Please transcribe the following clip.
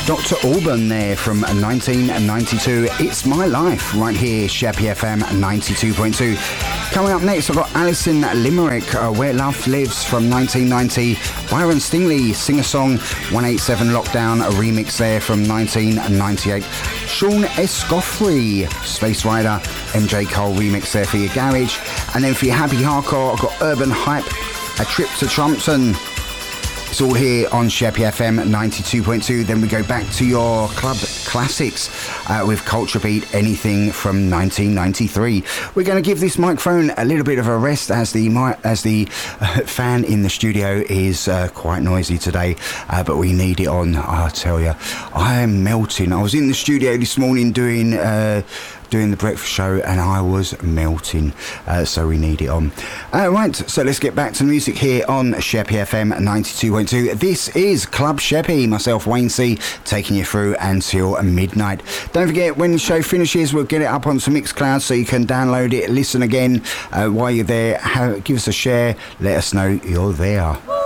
Dr. Alban there from 1992. It's My Life right here, Sheppy FM 92.2. Coming up next, I've got Alison Limerick, Where Love Lives from 1990. Byron Stingley, singer-song 187 Lockdown, a remix there from 1998. Sean Escoffrey, Space Rider, MJ Cole remix there for your garage. And then for your happy hardcore, I've got Urban Hype, A Trip to Trumpton. It's all here on Sheppy FM 92.2. Then we go back to your club classics with Culture Beat, anything from 1993. We're going to give this microphone a little bit of a rest as the fan in the studio is quite noisy today, but we need it on. I tell you, I am melting. I was in the studio this morning doing the breakfast show and I was melting, so we need it on. Right, so let's get back to the music here on Sheppy FM 92.2. This is Club Sheppy, myself Wayne C, taking you through until midnight. Don't forget, when the show finishes, we'll get it up onto Mixcloud so you can download it, listen again while you're there. Give us a share, let us know you're there.